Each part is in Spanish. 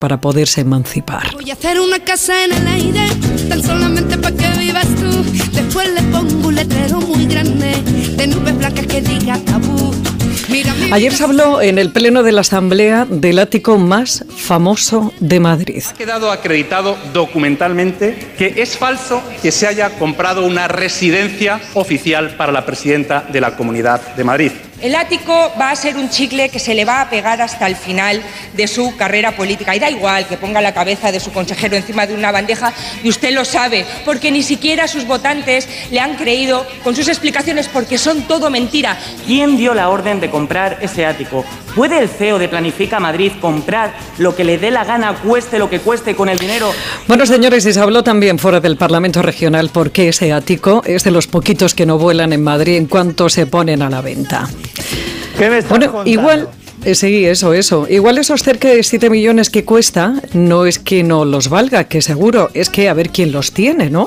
para poderse emancipar. Voy a hacer una casa en el aire, tan solamente para que vivas tú. Después le pongo un letrero muy grande de nubes blancas que diga tabú. Ayer se habló en el pleno de la Asamblea del ático más famoso de Madrid. Ha quedado acreditado documentalmente que es falso que se haya comprado una residencia oficial para la presidenta de la Comunidad de Madrid. El ático va a ser un chicle que se le va a pegar hasta el final de su carrera política. Y da igual que ponga la cabeza de su consejero encima de una bandeja, y usted lo sabe, porque ni siquiera sus votantes le han creído con sus explicaciones, porque son todo mentira. ¿Quién dio la orden de comprar ese ático? ¿Puede el CEO de Planifica Madrid comprar lo que le dé la gana, cueste lo que cueste, con el dinero? Bueno, señores, y se habló también fuera del Parlamento Regional porque ese ático es de los poquitos que no vuelan en Madrid en cuanto se ponen a la venta. Bueno, igual, sí, eso. Igual esos cerca de 7 millones que cuesta, no es que no los valga, que seguro, es que a ver quién los tiene, ¿no?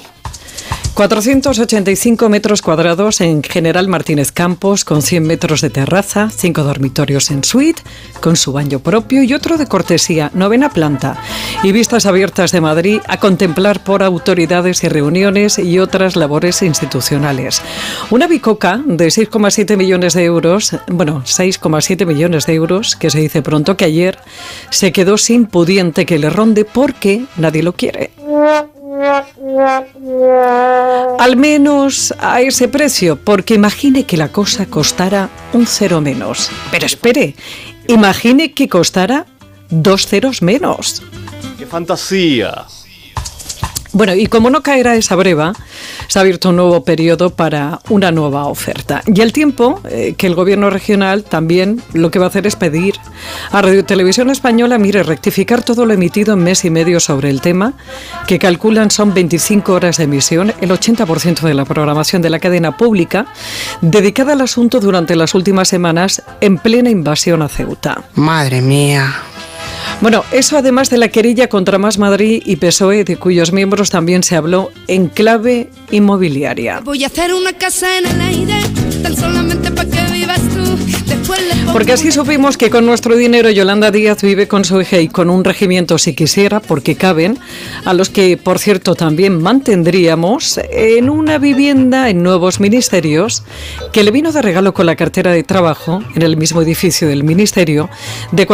485 metros cuadrados en General Martínez Campos, con 100 metros de terraza, 5 dormitorios en suite, con su baño propio y otro de cortesía, 9ª planta, y vistas abiertas de Madrid a contemplar por autoridades y reuniones y otras labores institucionales. Una bicoca de 6,7 millones de euros, 6,7 millones de euros, que se dice pronto, que ayer se quedó sin pudiente que le ronde porque nadie lo quiere. Al menos a ese precio, porque imagine que la cosa costara un cero menos. Pero espere, imagine que costara 2 ceros menos. ¡Qué fantasía! Bueno, y como no caerá esa breva, se ha abierto un nuevo periodo para una nueva oferta. Y al tiempo que el Gobierno regional también lo que va a hacer es pedir a Radio Televisión Española, rectificar todo lo emitido en mes y medio sobre el tema, que calculan son 25 horas de emisión, el 80% de la programación de la cadena pública, dedicada al asunto durante las últimas semanas en plena invasión a Ceuta. Madre mía. Bueno, eso además de la querella contra Más Madrid y PSOE, de cuyos miembros también se habló en clave inmobiliaria. Voy a hacer una casa en el aire, tan solamente para que vivas tú. Porque así supimos que con nuestro dinero Yolanda Díaz vive con su hija y con un regimiento si quisiera, porque caben, a los que, por cierto, también mantendríamos en una vivienda en Nuevos Ministerios, que le vino de regalo con la cartera de trabajo en el mismo edificio del Ministerio, de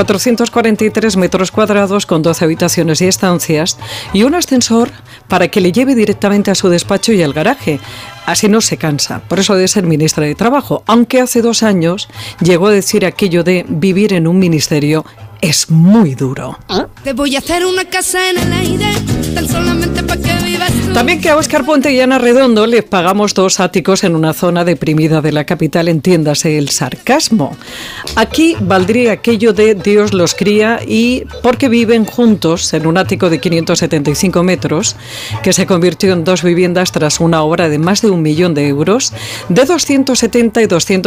443 metros cuadrados con 12 habitaciones y estancias y un ascensor para que le lleve directamente a su despacho y al garaje. Así no se cansa, por eso de ser ministra de Trabajo, aunque hace 2 años llegó a decir aquello de vivir en un ministerio es muy duro. Te voy a hacer una casa en el aire, tan solamente para que vivas tú. También que a Óscar Puente y Ana Redondo les pagamos 2 áticos en una zona deprimida de la capital, entiéndase el sarcasmo. Aquí valdría aquello de Dios los cría y porque viven juntos en un ático de 575 metros, que se convirtió en 2 viviendas tras una obra de más de 1 millón de euros, de 270 y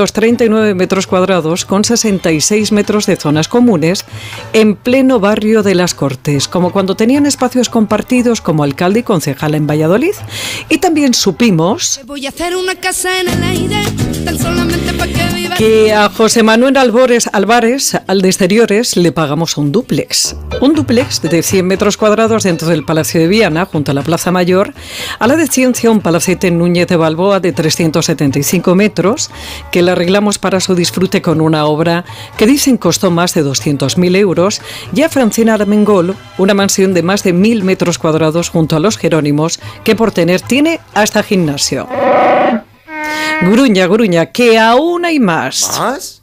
239 metros cuadrados, con 66 metros de zonas comunes, en pleno barrio de Las Cortes, como cuando tenían espacios compartidos como alcalde y concejala en Valladolid. Y también supimos voy a hacer una casa en el aire, tan solamente para que vivas que a José Manuel Álvarez, al de Exteriores, le pagamos un dúplex. Un dúplex de 100 metros cuadrados dentro del Palacio de Viana, junto a la Plaza Mayor, a la de Ciencia, un palacete en Núñez de Balboa de 375 metros, que le arreglamos para su disfrute con una obra que dicen costó más de 200.000 euros, y a Francina Armengol, una mansión de más de 1.000 metros cuadrados junto a los Jerónimos, que por tener tiene hasta gimnasio. Gruña, que aún hay más. ¿Más?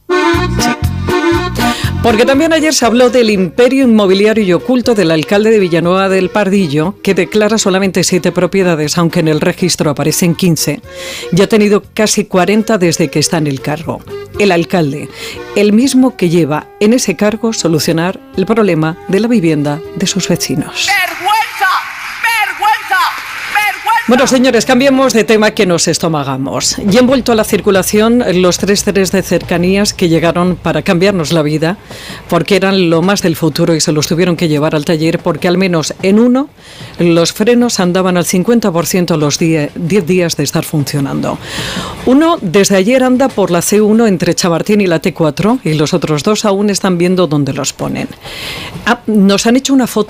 Porque también ayer se habló del imperio inmobiliario y oculto del alcalde de Villanueva del Pardillo, que declara solamente 7 propiedades, aunque en el registro aparecen 15, y ha tenido casi 40 desde que está en el cargo. El alcalde, el mismo que lleva en ese cargo solucionar el problema de la vivienda de sus vecinos. Bueno, señores, cambiemos de tema, que nos estomagamos. Y han vuelto a la circulación los 3 trenes de cercanías que llegaron para cambiarnos la vida, porque eran lo más del futuro y se los tuvieron que llevar al taller, porque al menos en uno los frenos andaban al 50% a los 10 días de estar funcionando. Uno desde ayer anda por la C1 entre Chamartín y la T4 y los otros 2 aún están viendo dónde los ponen. Nos han hecho una foto